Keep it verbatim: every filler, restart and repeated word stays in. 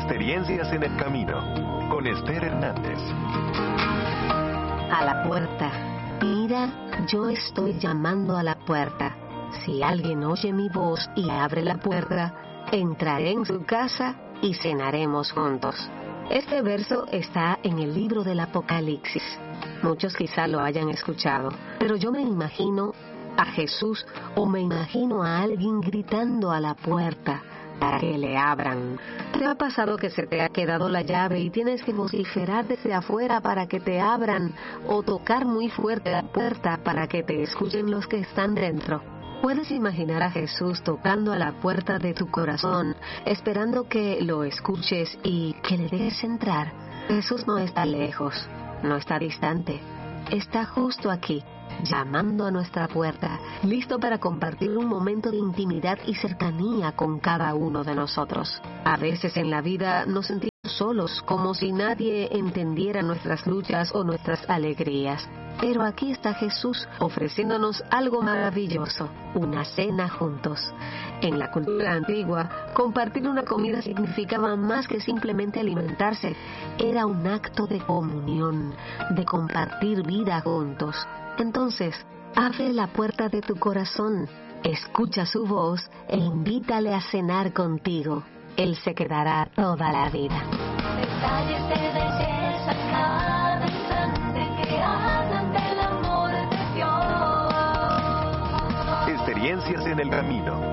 Experiencias en el camino, con Esther Hernández. A la puerta. Mira, yo estoy llamando a la puerta. Si alguien oye mi voz y abre la puerta, entraré en su casa y cenaremos juntos. Este verso está en el libro del Apocalipsis. Muchos quizá lo hayan escuchado, pero yo me imagino a Jesús o me imagino a alguien gritando a la puerta para que le abran. ¿Te ha pasado que se te ha quedado la llave y tienes que vociferar desde afuera para que te abran o tocar muy fuerte la puerta para que te escuchen los que están dentro? ¿Puedes imaginar a Jesús tocando a la puerta de tu corazón, esperando que lo escuches y que le dejes entrar? Jesús no está lejos, no está distante, está justo aquí, llamando a nuestra puerta, listo para compartir un momento de intimidad y cercanía con cada uno de nosotros. A veces en la vida nos sentimos solos, como si nadie entendiera nuestras luchas o nuestras alegrías. Pero aquí está Jesús ofreciéndonos algo maravilloso, una cena juntos. En la cultura antigua, compartir una comida significaba más que simplemente alimentarse. Era un acto de comunión, de compartir vida juntos. Entonces, abre la puerta de tu corazón, escucha su voz e invítale a cenar contigo. Él se quedará toda la vida. Detalles de belleza cada instante que hablan del amor de Dios. Experiencias en el camino,